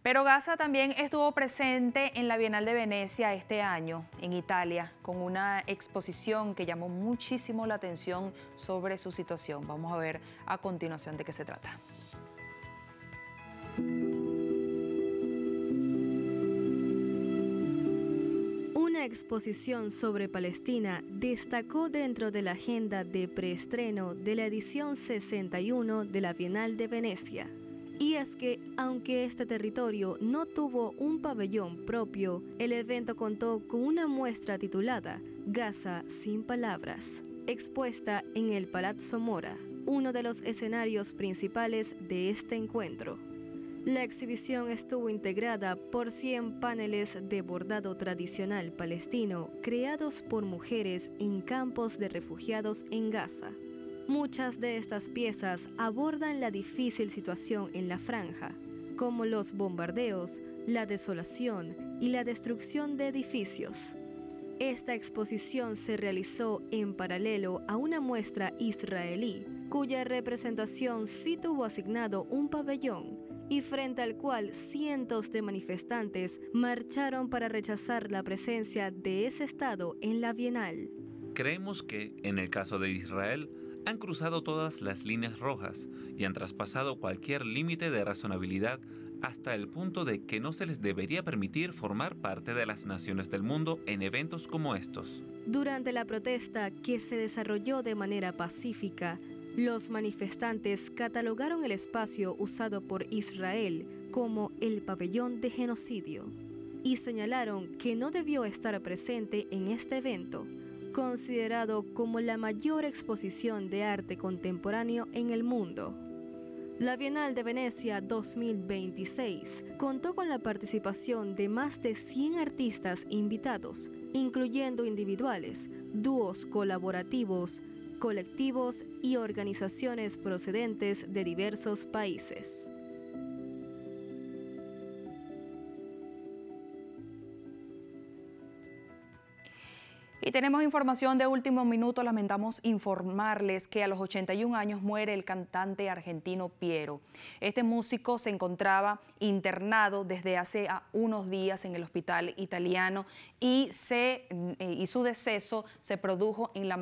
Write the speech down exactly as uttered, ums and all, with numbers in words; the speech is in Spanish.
Pero Gaza también estuvo presente en la Bienal de Venecia este año, en Italia, con una exposición que llamó muchísimo la atención sobre su situación. Vamos a ver a continuación de qué se trata. Una exposición sobre Palestina destacó dentro de la agenda de preestreno de la edición sesenta y uno de la Bienal de Venecia. Y es que, aunque este territorio no tuvo un pabellón propio, el evento contó con una muestra titulada Gaza sin palabras, expuesta en el Palazzo Mora, uno de los escenarios principales de este encuentro. La exhibición estuvo integrada por cien paneles de bordado tradicional palestino creados por mujeres en campos de refugiados en Gaza. Muchas de estas piezas abordan la difícil situación en la franja, como los bombardeos, la desolación y la destrucción de edificios. Esta exposición se realizó en paralelo a una muestra israelí, cuya representación sí tuvo asignado un pabellón y frente al cual cientos de manifestantes marcharon para rechazar la presencia de ese Estado en la Bienal. Creemos que, en el caso de Israel, han cruzado todas las líneas rojas y han traspasado cualquier límite de razonabilidad hasta el punto de que no se les debería permitir formar parte de las naciones del mundo en eventos como estos. Durante la protesta, que se desarrolló de manera pacífica, los manifestantes catalogaron el espacio usado por Israel como el pabellón de genocidio y señalaron que no debió estar presente en este evento, considerado como la mayor exposición de arte contemporáneo en el mundo. La Bienal de Venecia dos mil veintiséis contó con la participación de más de cien artistas invitados, incluyendo individuales, dúos colaborativos, colectivos y organizaciones procedentes de diversos países. Y tenemos información de último minuto. Lamentamos informarles que a los ochenta y un años muere el cantante argentino Piero. Este músico se encontraba internado desde hace unos días en el hospital italiano y, se, y su deceso se produjo en la